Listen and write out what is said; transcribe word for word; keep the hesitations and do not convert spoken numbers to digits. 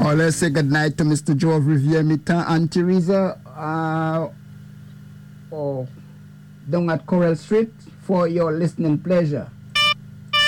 Oh, let's say good night to Mister Joe of Riviere Mitan and Teresa uh, oh, down at Coral Street for your listening pleasure.